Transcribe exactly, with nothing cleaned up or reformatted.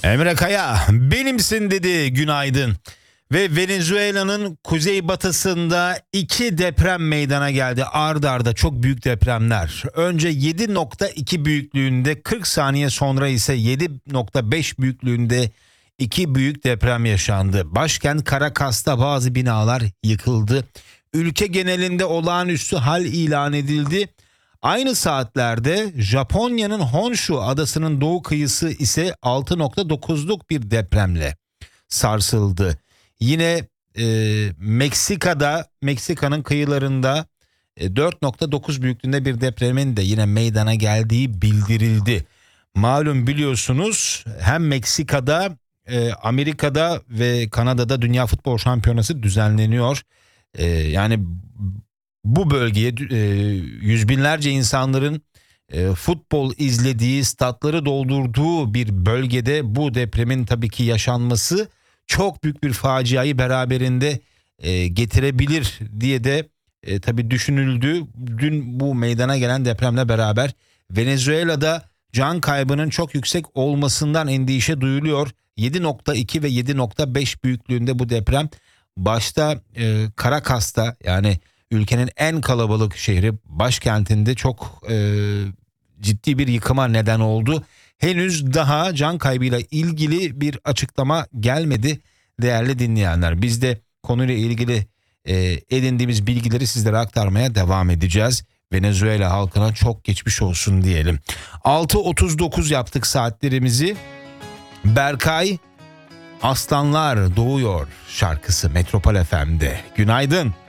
Emre Kaya benimsin dedi, günaydın. Ve Venezuela'nın kuzeybatısında iki deprem meydana geldi ard arda, çok büyük depremler. Önce yedi nokta iki büyüklüğünde, kırk saniye sonra ise yedi nokta beş büyüklüğünde iki büyük deprem yaşandı. Başkent Caracas'ta bazı binalar yıkıldı. Ülke genelinde olağanüstü hal ilan edildi. Aynı saatlerde Japonya'nın Honshu adasının doğu kıyısı ise altı nokta dokuzluk bir depremle sarsıldı. Yine e, Meksika'da, Meksika'nın kıyılarında e, dört nokta dokuz büyüklüğünde bir depremin de yine meydana geldiği bildirildi. Malum, biliyorsunuz, hem Meksika'da, e, Amerika'da ve Kanada'da Dünya Futbol Şampiyonası düzenleniyor. E, yani bu bölgeye e, yüz binlerce insanların e, futbol izlediği, statları doldurduğu bir bölgede bu depremin tabii ki yaşanması çok büyük bir faciayı beraberinde e, getirebilir diye de e, tabii düşünüldü. Dün bu meydana gelen depremle beraber Venezuela'da can kaybının çok yüksek olmasından endişe duyuluyor. yedi nokta iki ve yedi nokta beş büyüklüğünde bu deprem başta e, Caracas'ta, yani ülkenin en kalabalık şehri, başkentinde çok e, ciddi bir yıkıma neden oldu. Henüz daha can kaybıyla ilgili bir açıklama gelmedi değerli dinleyenler. Biz de konuyla ilgili e, edindiğimiz bilgileri sizlere aktarmaya devam edeceğiz. Venezuela halkına çok geçmiş olsun diyelim. altı otuz dokuz yaptık saatlerimizi. Berkay, Aslanlar Doğuyor şarkısı Metropol F M'de. Günaydın.